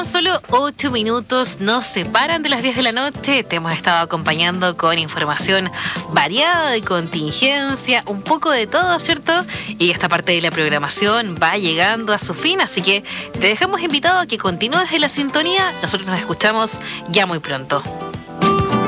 Tan solo 8 minutos nos separan de las 10 de la noche. Te hemos estado acompañando con información variada de contingencia, un poco de todo, ¿cierto? Y esta parte de la programación va llegando a su fin, así que te dejamos invitado a que continúes en la sintonía. Nosotros nos escuchamos ya muy pronto.